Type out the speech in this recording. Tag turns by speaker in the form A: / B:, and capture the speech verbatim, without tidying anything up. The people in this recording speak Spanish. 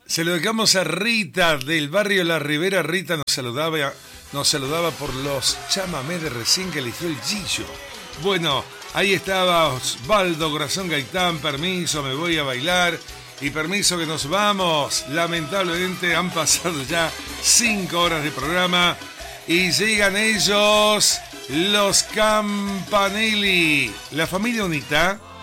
A: Se lo dejamos a Rita del barrio La Ribera. Rita nos saludaba, nos saludaba por los chamamés de recién que eligió el Gillo. Bueno, ahí estaba Osvaldo Corazón Gaitán. Permiso, me voy a bailar. Y permiso que nos vamos. Lamentablemente han pasado ya cinco horas de programa. Y llegan ellos, los Campanelli. La familia unita